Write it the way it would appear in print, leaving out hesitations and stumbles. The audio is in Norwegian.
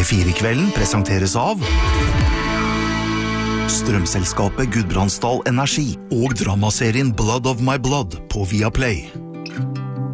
P4-kvelden presenteres av Strømselskapet Gudbrandsdal Energi og dramaserien Blood of My Blood på Viaplay.